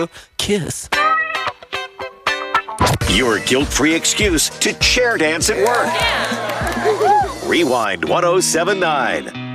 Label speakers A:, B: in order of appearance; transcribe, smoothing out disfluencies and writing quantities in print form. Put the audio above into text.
A: kiss.
B: Your guilt-free excuse to chair dance at work. Rewind 1079.